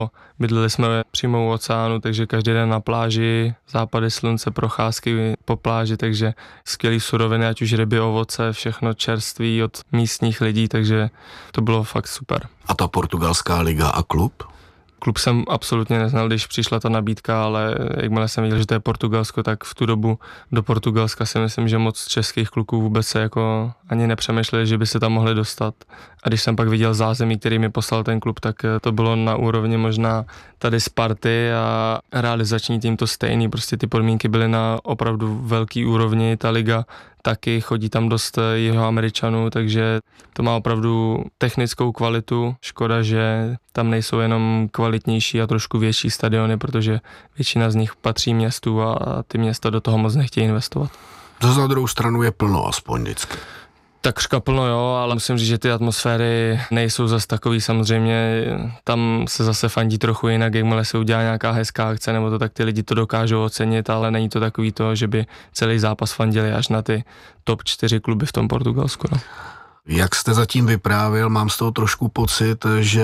Bydleli jsme přímo u oceánu, takže každý den na pláži, západy slunce, procházky po pláži, takže skvělý suroviny, ať už ryby, ovoce, všechno čerství od místních lidí, takže to bylo fakt super. A ta portugalská liga a klub? Klub jsem absolutně neznal, když přišla ta nabídka, ale jakmile jsem viděl, že to je Portugalsko, tak v tu dobu do Portugalska si myslím, že moc českých kluků vůbec se jako ani nepřemýšleli, že by se tam mohli dostat. A když jsem pak viděl zázemí, který mi poslal ten klub, tak to bylo na úrovni možná tady Sparty a realizační tým to stejný, prostě ty podmínky byly na opravdu velký úrovni, ta liga taky, chodí tam dost Jihoameričanů, takže to má opravdu technickou kvalitu. Škoda, že tam nejsou jenom kvalitnější a trošku větší stadiony, protože většina z nich patří městu a ty města do toho moc nechtějí investovat. Za druhou stranu je plno aspoň vždycky. Takřka plno, jo, ale musím říct, že ty atmosféry nejsou zas takový, samozřejmě tam se zase fandí trochu jinak, jakmile se udělá nějaká hezká akce nebo to, tak ty lidi to dokážou ocenit, ale není to takový to, že by celý zápas fandili až na ty top 4 kluby v tom Portugalsku, no. Jak jste zatím vyprávěl, mám z toho trošku pocit, že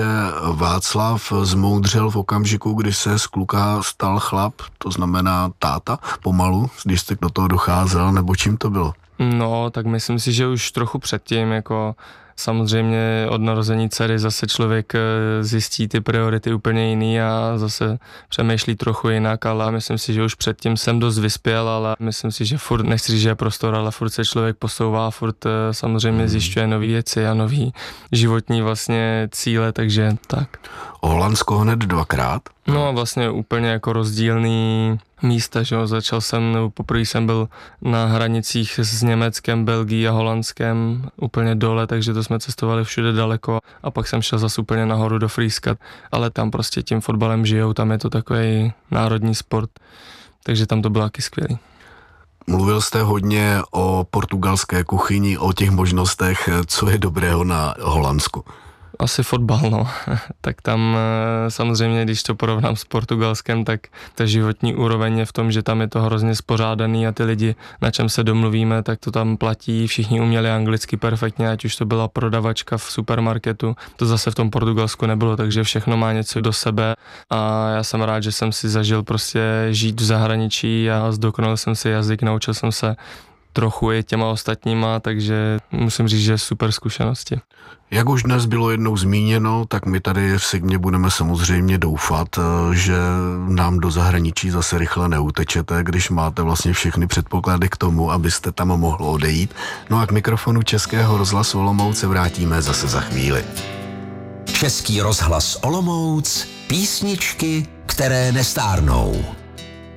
Václav zmoudřel v okamžiku, kdy se z kluka stal chlap, to znamená táta, pomalu, když jste do toho docházel, nebo čím to bylo? No, tak myslím si, že už trochu předtím, jako samozřejmě od narození dcery zase člověk zjistí ty priority úplně jiný a zase přemýšlí trochu jinak, ale myslím si, že už předtím jsem dost vyspěl, ale myslím si, že furt, nechci říct, že je prostor, ale furt se člověk posouvá, furt samozřejmě zjišťuje nové věci a nový životní vlastně cíle, takže tak. Holandsko hned 2krát? No vlastně úplně jako rozdílný místa, že jo, poprvé jsem byl na hranicích s Německem, Belgií a Holandskem úplně dole, takže to jsme cestovali všude daleko a pak jsem šel zase úplně nahoru do Frýska, ale tam prostě tím fotbalem žijou, tam je to takový národní sport, takže tam to bylo taky skvělý. Mluvil jste hodně o portugalské kuchyni, o těch možnostech, co je dobrého na Holandsku. Asi fotbal, no. Tak tam samozřejmě, když to porovnám s Portugalskem, tak ta životní úroveň je v tom, že tam je to hrozně spořádaný a ty lidi, na čem se domluvíme, tak to tam platí. Všichni uměli anglicky perfektně, ať už to byla prodavačka v supermarketu. To zase v tom Portugalsku nebylo, takže všechno má něco do sebe a já jsem rád, že jsem si zažil prostě žít v zahraničí a zdokonalil jsem si jazyk, naučil jsem se trochu i těma ostatníma, takže musím říct, že super zkušenosti. Jak už dnes bylo jednou zmíněno, tak my tady v Sigmě budeme samozřejmě doufat, že nám do zahraničí zase rychle neutečete, když máte vlastně všechny předpoklady k tomu, abyste tam mohl odejít. No a k mikrofonu Českého rozhlasu Olomouc se vrátíme zase za chvíli. Český rozhlas Olomouc, písničky, které nestárnou.